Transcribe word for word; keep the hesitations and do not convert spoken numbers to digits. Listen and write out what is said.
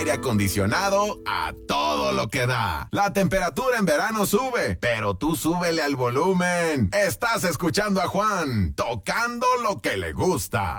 aire acondicionado a todo lo que da. La temperatura en verano sube, pero tú súbele al volumen. Estás escuchando a Juan, tocando lo que le gusta.